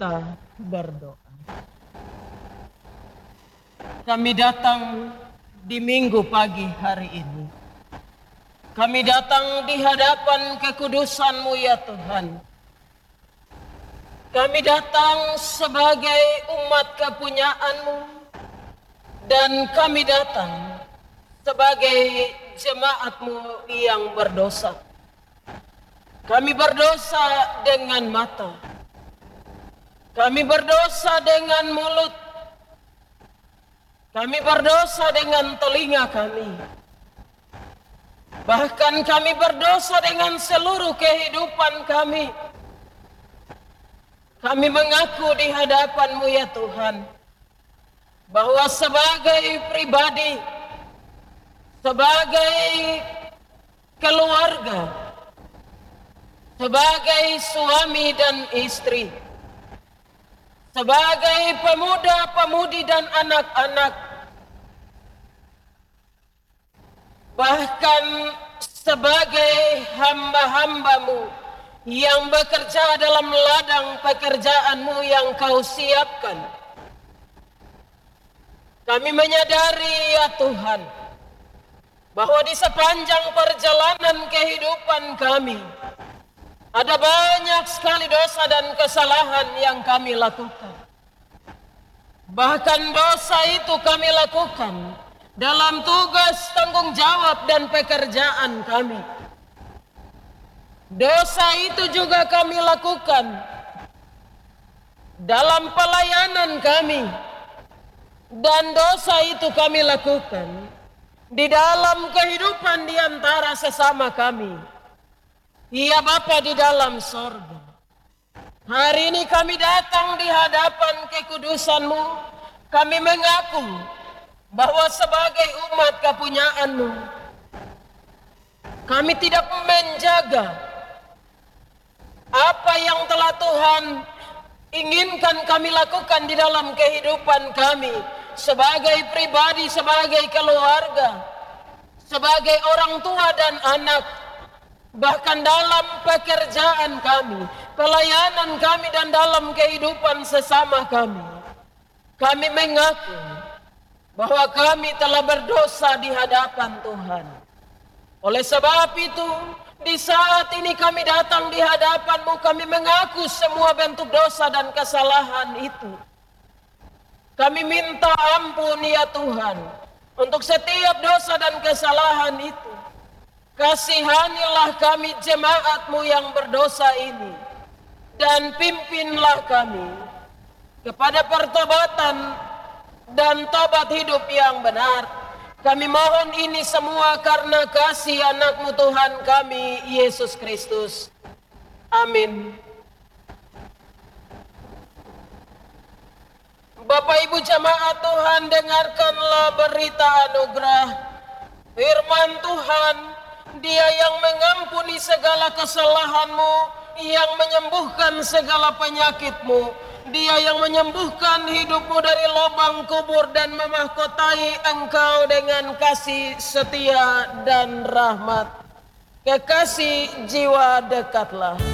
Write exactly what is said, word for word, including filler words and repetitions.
kita berdoa. Kami datang di minggu pagi hari ini. Kami datang di hadapan kekudusan-Mu ya Tuhan. Kami datang sebagai umat kepunyaan-Mu. Dan kami datang sebagai jemaat-Mu yang berdosa. Kami berdosa dengan mata. Kami berdosa dengan mulut. Kami berdosa dengan telinga kami. Bahkan kami berdosa dengan seluruh kehidupan kami. Kami mengaku di hadapan-Mu ya Tuhan, bahwa sebagai pribadi, sebagai keluarga, sebagai suami dan istri, sebagai pemuda-pemudi dan anak-anak, bahkan sebagai hamba-hamba-Mu yang bekerja dalam ladang pekerjaan-Mu yang Kau siapkan. Kami menyadari ya Tuhan, bahwa di sepanjang perjalanan kehidupan kami, ada banyak sekali dosa dan kesalahan yang kami lakukan. Bahkan dosa itu kami lakukan dalam tugas tanggung jawab dan pekerjaan kami. Dosa itu juga kami lakukan dalam pelayanan kami. Dan dosa itu kami lakukan di dalam kehidupan di antara sesama kami. Ya Bapa di dalam sorga, hari ini kami datang di hadapan kekudusan-Mu. Kami mengaku bahwa sebagai umat kepunyaan-Mu, kami tidak menjaga apa yang telah Tuhan inginkan kami lakukan di dalam kehidupan kami. Sebagai pribadi, sebagai keluarga, sebagai orang tua dan anak, bahkan dalam pekerjaan kami, pelayanan kami, dan dalam kehidupan sesama kami. Kami mengaku bahwa kami telah berdosa di hadapan Tuhan. Oleh sebab itu, di saat ini kami datang di hadapan-Mu, kami mengaku semua bentuk dosa dan kesalahan itu. Kami minta ampun ya Tuhan untuk setiap dosa dan kesalahan itu. Kasihanilah kami jemaat-Mu yang berdosa ini, dan pimpinlah kami kepada pertobatan dan tobat hidup yang benar. Kami mohon ini semua karena kasih anak-Mu Tuhan kami, Yesus Kristus. Amin. Bapak Ibu jemaat Tuhan, dengarkanlah berita anugerah firman Tuhan. Dia yang mengampuni segala kesalahanmu, yang menyembuhkan segala penyakitmu. Dia yang menyembuhkan hidupmu dari lubang kubur dan memahkotai engkau dengan kasih setia dan rahmat. Kekasih jiwa dekatlah.